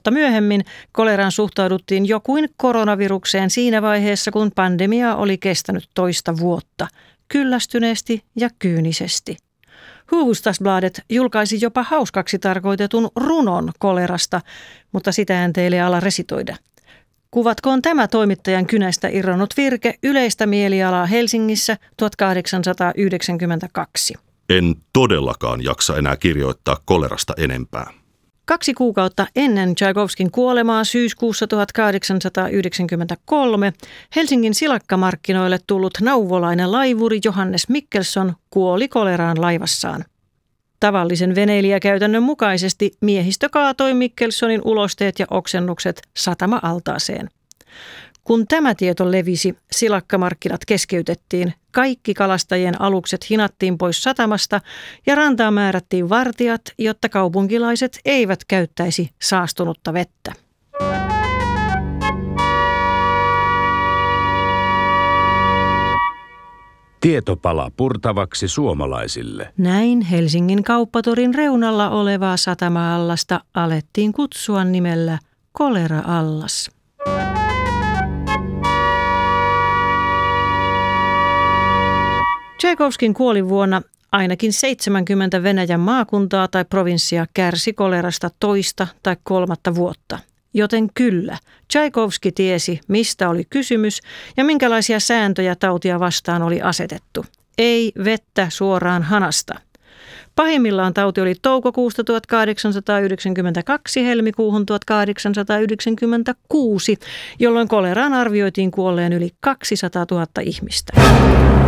vuotta myöhemmin koleraan suhtauduttiin jo kuin koronavirukseen siinä vaiheessa, kun pandemia oli kestänyt toista vuotta, kyllästyneesti ja kyynisesti. Hufvudstadsbladet julkaisi jopa hauskaksi tarkoitetun runon kolerasta, mutta sitähän teille ala resitoida. Kuvatkoon tämä toimittajan kynästä irronnut virke yleistä mielialaa Helsingissä 1892. En todellakaan jaksa enää kirjoittaa kolerasta enempää. 2 kuukautta ennen Tchaikovskin kuolemaa syyskuussa 1893 Helsingin silakkamarkkinoille tullut nauvolainen laivuri Johannes Mikkelson kuoli koleraan laivassaan. Tavallisen veneilijäkäytännön mukaisesti miehistö kaatoi Mikkelsonin ulosteet ja oksennukset satama-altaaseen. Kun tämä tieto levisi, silakkamarkkinat keskeytettiin, kaikki kalastajien alukset hinattiin pois satamasta ja rantaan määrättiin vartijat, jotta kaupunkilaiset eivät käyttäisi saastunutta vettä. Tietopala purtavaksi suomalaisille. Näin Helsingin kauppatorin reunalla olevaa satama-allasta alettiin kutsua nimellä kolera-allas. Tchaikovskin kuolinvuonna ainakin 70 Venäjän maakuntaa tai provinssia kärsi kolerasta 2. tai 3. vuotta. Joten kyllä, Tchaikovsky tiesi, mistä oli kysymys ja minkälaisia sääntöjä tautia vastaan oli asetettu. Ei vettä suoraan hanasta. Pahimmillaan tauti oli toukokuusta 1892 helmikuuhun 1896, jolloin koleraan arvioitiin kuolleen yli 200 000 ihmistä.